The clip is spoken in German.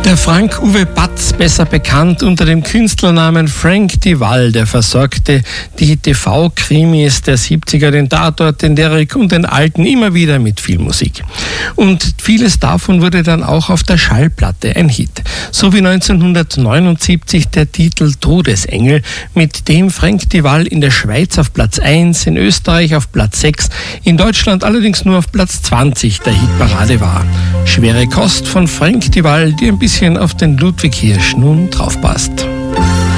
Der Frank-Uwe Batz, besser bekannt unter dem Künstlernamen Frank Duval, der versorgte die TV-Krimis der 70er, den Tatort, den Derrick und den Alten immer wieder mit viel Musik. Und vieles davon wurde dann auch auf der Schallplatte ein Hit. So wie 1979 der Titel Todesengel, mit dem Frank Duval in der Schweiz auf Platz 1, in Österreich auf Platz 6, in Deutschland allerdings nur auf Platz 20 der Hitparade war. Schwere Kost von Frank Duval, die ein bisschen auf den Ludwig Hirsch nun draufpasst.